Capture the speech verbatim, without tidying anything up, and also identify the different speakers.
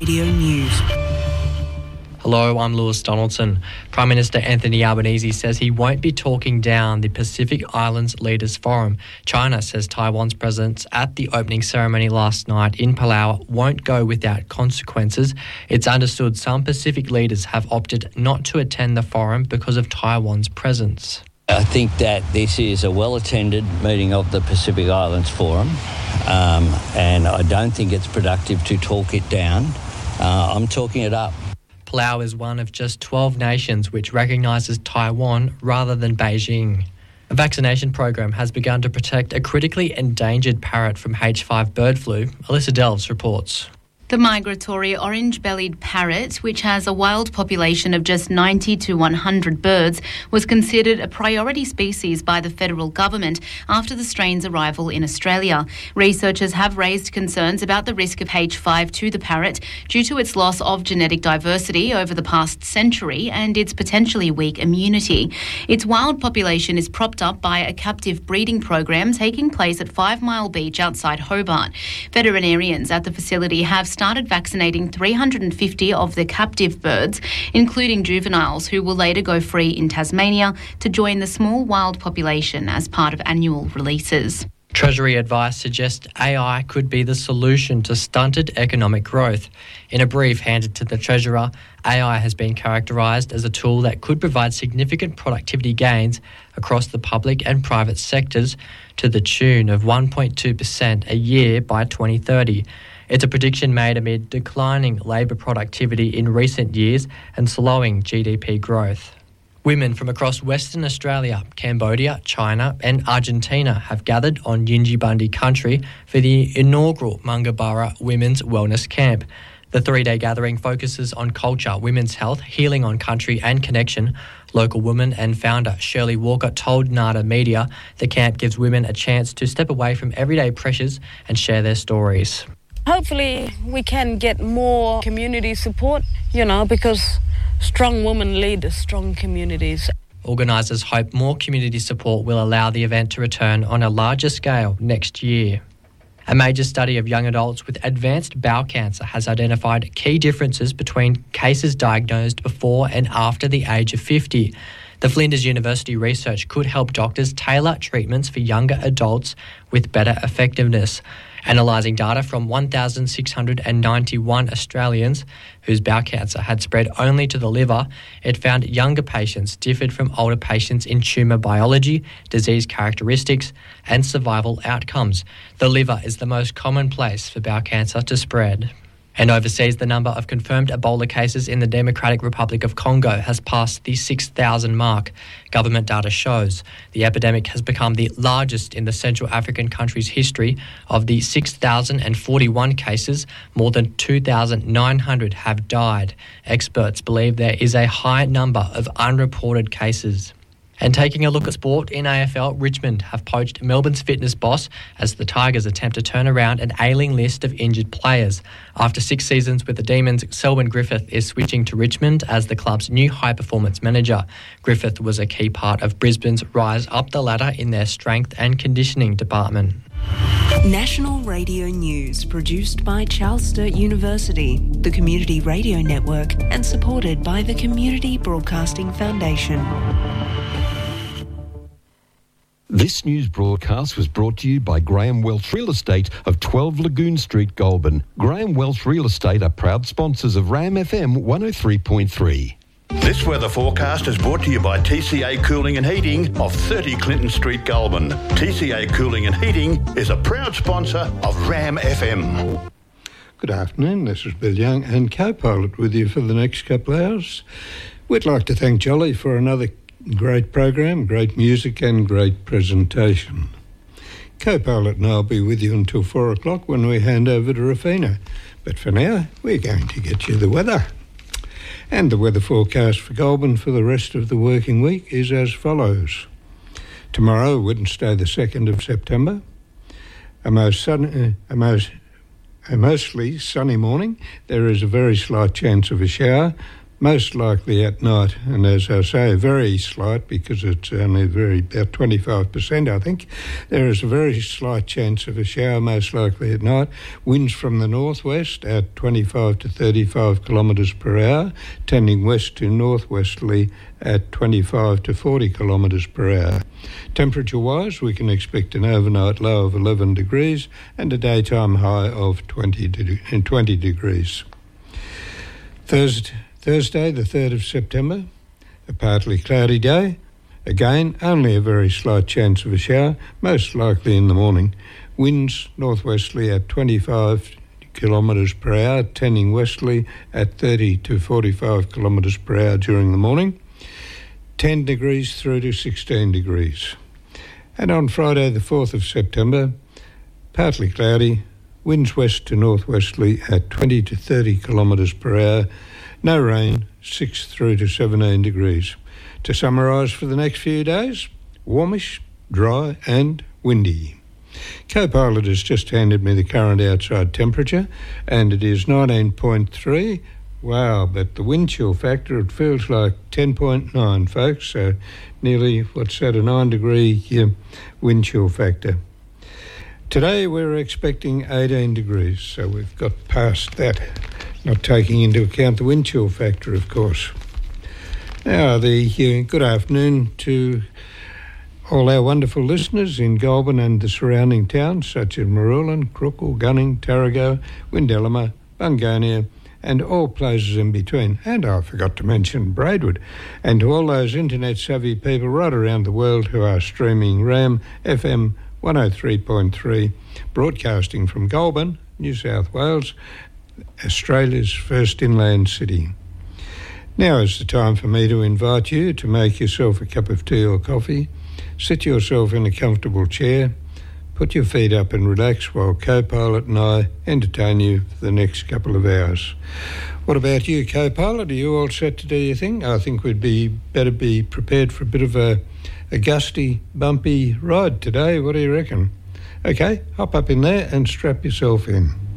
Speaker 1: Radio News.
Speaker 2: Hello, I'm Lewis Donaldson. Prime Minister Anthony Albanese says he won't be talking down the Pacific Islands Leaders Forum. China says Taiwan's presence at the opening ceremony last night in Palau won't go without consequences. It's understood some Pacific leaders have opted not to attend the forum because of Taiwan's presence.
Speaker 3: I think that this is a well-attended meeting of the Pacific Islands Forum, um, and I don't think it's productive to talk it down. Uh, I'm talking it up.
Speaker 2: Palau is one of just twelve nations which recognises Taiwan rather than Beijing. A vaccination program has begun to protect a critically endangered parrot from H five bird flu. Alyssa Delves reports.
Speaker 4: The migratory orange-bellied parrot, which has a wild population of just ninety to one hundred birds, was considered a priority species by the federal government after the strain's arrival in Australia. Researchers have raised concerns about the risk of H five to the parrot due to its loss of genetic diversity over the past century and its potentially weak immunity. Its wild population is propped up by a captive breeding program taking place at Five Mile Beach outside Hobart. Veterinarians at the facility have started vaccinating three hundred fifty of the captive birds, including juveniles who will later go free in Tasmania to join the small wild population as part of annual releases.
Speaker 2: Treasury advice suggests A I could be the solution to stunted economic growth. In a brief handed to the Treasurer, A I has been characterised as a tool that could provide significant productivity gains across the public and private sectors to the tune of one point two percent a year by twenty thirty. It's a prediction made amid declining labour productivity in recent years and slowing G D P growth. Women from across Western Australia, Cambodia, China and Argentina have gathered on Yindjibarndi country for the inaugural Mungabara Women's Wellness Camp. The three-day gathering focuses on culture, women's health, healing on country and connection. Local woman and founder Shirley Walker told Nada Media the camp gives women a chance to step away from everyday pressures and share their stories.
Speaker 5: Hopefully we can get more community support, you know, because strong women lead strong communities.
Speaker 2: Organisers hope more community support will allow the event to return on a larger scale next year. A major study of young adults with advanced bowel cancer has identified key differences between cases diagnosed before and after the age of fifty. The Flinders University research could help doctors tailor treatments for younger adults with better effectiveness. Analysing data from one thousand six hundred ninety-one Australians whose bowel cancer had spread only to the liver, it found younger patients differed from older patients in tumour biology, disease characteristics and survival outcomes. The liver is the most common place for bowel cancer to spread. And overseas, the number of confirmed Ebola cases in the Democratic Republic of Congo has passed the six thousand mark. Government data shows the epidemic has become the largest in the Central African country's history. Of the six thousand forty-one cases, more than two thousand nine hundred have died. Experts believe there is a high number of unreported cases. And taking a look at sport, in A F L, Richmond have poached Melbourne's fitness boss as the Tigers attempt to turn around an ailing list of injured players. After six seasons with the Demons, Selwyn Griffith is switching to Richmond as the club's new high-performance manager. Griffith was a key part of Brisbane's rise up the ladder in their strength and conditioning department.
Speaker 1: National Radio News, produced by Charles Sturt University, the Community Radio Network, and supported by the Community Broadcasting Foundation.
Speaker 6: This news broadcast was brought to you by Graham Welch Real Estate of twelve Lagoon Street, Goulburn. Graham Welch Real Estate are proud sponsors of RAM F M one oh three point three.
Speaker 7: This weather forecast is brought to you by T C A Cooling and Heating of thirty Clinton Street, Goulburn. T C A Cooling and Heating is a proud sponsor of RAM F M.
Speaker 8: Good afternoon, this is Bill Young and co-pilot with you for the next couple of hours. We'd like to thank Jolly for another great program, great music and great presentation. Co-pilot and I'll be with you until four o'clock when we hand over to Rafina. But for now, we're going to get you the weather. And the weather forecast for Goulburn for the rest of the working week is as follows. Tomorrow, Wednesday the second of September, a, most sun, a, most, a mostly sunny morning. There is a very slight chance of a shower, most likely at night, and as I say, very slight because it's only very about twenty-five percent, I think. There is a very slight chance of a shower, most likely at night. Winds from the northwest at twenty-five to thirty-five kilometres per hour, tending west to northwesterly at twenty-five to forty kilometres per hour. Temperature-wise, we can expect an overnight low of eleven degrees and a daytime high of twenty, de- twenty degrees. Thursday, Thursday, the third of September, a partly cloudy day. Again, only a very slight chance of a shower, most likely in the morning. Winds northwesterly at twenty-five kilometres per hour, tending westerly at thirty to forty-five kilometres per hour during the morning. ten degrees through to sixteen degrees. And on Friday, the fourth of September, partly cloudy, winds west to northwesterly at twenty to thirty kilometres per hour. No rain, six through to seventeen degrees. To summarise for the next few days, warmish, dry and windy. Co-pilot has just handed me the current outside temperature and it is nineteen point three. Wow, but the wind chill factor, it feels like ten point nine, folks, so nearly, what's that, a nine degree uh, wind chill factor. Today we're expecting eighteen degrees, so we've got past that, not taking into account the wind chill factor, of course. Now, the uh, good afternoon to all our wonderful listeners in Goulburn and the surrounding towns, such as Marulan, Crookle, Gunning, Tarago, Windellama, Bungonia, and all places in between. And I forgot to mention Braidwood. And to all those internet-savvy people right around the world who are streaming RAM F M one oh three point three, broadcasting from Goulburn, New South Wales, Australia's first inland city. Now is the time for me to invite you to make yourself a cup of tea or coffee, sit yourself in a comfortable chair, put your feet up and relax while Co-Pilot and I entertain you for the next couple of hours. What about you, Co-Pilot? Are you all set to do your thing? I think we'd be better be prepared for a bit of a, a gusty, bumpy ride today. What do you reckon? Okay, hop up in there and strap yourself in.